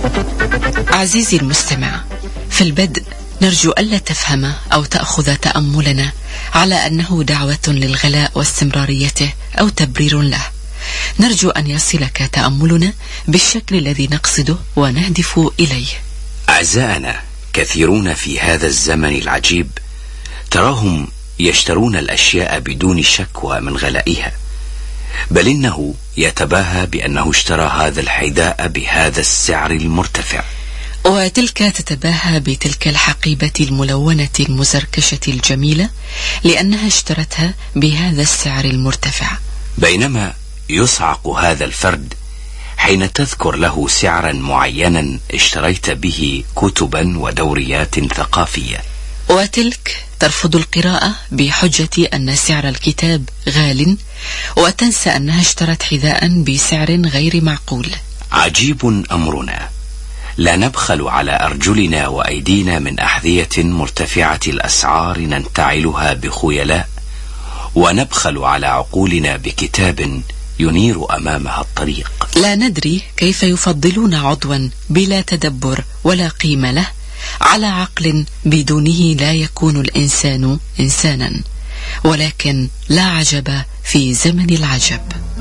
عزيزي المستمع، في البدء نرجو ألا تفهم أو تأخذ تأملنا على أنه دعوة للغلاء واستمراريته أو تبرير له. نرجو أن يصلك تأملنا بالشكل الذي نقصده ونهدف إليه. أعزائنا، كثيرون في هذا الزمن العجيب تراهم يشترون الأشياء بدون شكوى من غلائها، بل إنه يتباهى بأنه اشترى هذا الحذاء بهذا السعر المرتفع، وتلك تتباهى بتلك الحقيبة الملونة المزركشة الجميلة لأنها اشترتها بهذا السعر المرتفع، بينما يصعق هذا الفرد حين تذكر له سعرا معينا اشتريت به كتبا ودوريات ثقافية، وتلك ترفض القراءة بحجة أن سعر الكتاب غال، وتنسى أنها اشترت حذاء بسعر غير معقول. عجيب أمرنا، لا نبخل على أرجلنا وأيدينا من أحذية مرتفعة الأسعار ننتعلها بخيلاء، ونبخل على عقولنا بكتاب ينير أمامها الطريق. لا ندري كيف يفضلون عضوا بلا تدبر ولا قيمة له على عقل بدونه لا يكون الإنسان إنسانا، ولكن لا عجب في زمن العجب.